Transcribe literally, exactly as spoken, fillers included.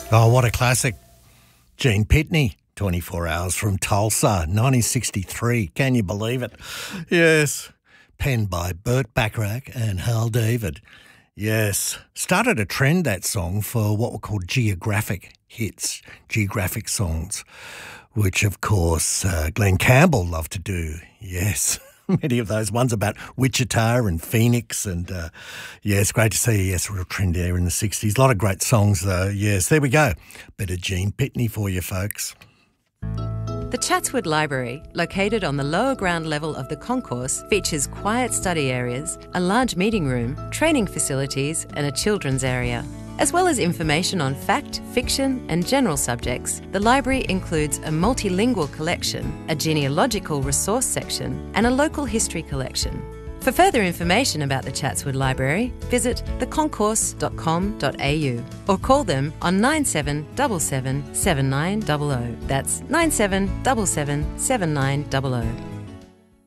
Oh, what a classic. Gene Pitney, twenty-four hours from Tulsa, nineteen sixty-three. Can you believe it? Yes. Penned by Burt Bacharach and Hal David. Yes. Started a trend, that song, for what were called geographic hits, geographic songs, which, of course, uh, Glenn Campbell loved to do. Yes. Many of those ones about Wichita and Phoenix, and uh, yeah, it's great to see. Yes, a real trend there in the sixties. A lot of great songs, though. Yes, there we go. Bit of Gene Pitney for you, folks. The Chatswood Library, located on the lower ground level of the concourse, features quiet study areas, a large meeting room, training facilities, and a children's area. As well as information on fact, fiction, and general subjects, the library includes a multilingual collection, a genealogical resource section, and a local history collection. For further information about the Chatswood Library, visit the concourse dot com dot a u or call them on nine seven seven seven, seven nine zero zero. That's nine seven seven seven, seven nine zero zero.